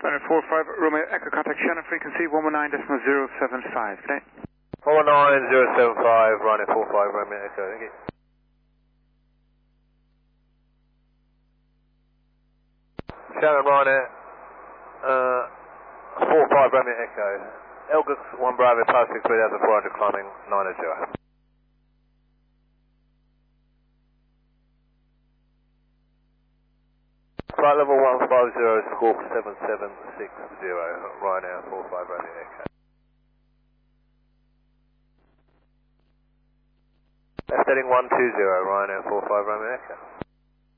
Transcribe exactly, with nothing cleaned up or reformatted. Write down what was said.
Runway four five, Romeo Echo, contact Shannon, frequency one one nine point zero seven five. Good day. one one nine point zero seven five, runway four five, Romeo Echo, thank you. Shannon, Ryanair, uh, four five, Romeo Echo. Elgus one Bravo, passing three thousand four hundred, climbing nine zero. Flight level one five zero, Squawk seven seven six zero, Ryanair four five, Romeo Echo. Left heading one two zero, Ryanair four five, Romeo Echo.